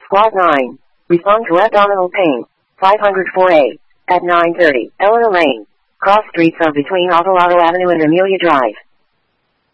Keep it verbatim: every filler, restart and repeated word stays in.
Squad nine. Respond to abdominal pain. five oh four A. At nine thirty, Eleanor Lane. Cross streets of between Alvarado Avenue and Amelia Drive.